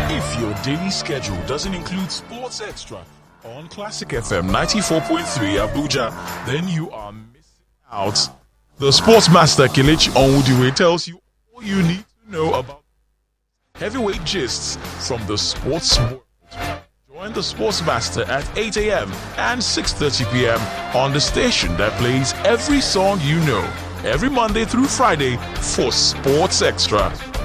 If your daily schedule doesn't include Sports Extra on Classic FM 94.3 Abuja, then you are missing out. The Sportsmaster Kelechi Onwudiwe tells you all you need to know about heavyweight gists from the sports world. Join the Sportsmaster at 8 a.m. and 6:30 p.m. on the station that plays every song you know, every Monday through Friday for Sports Extra.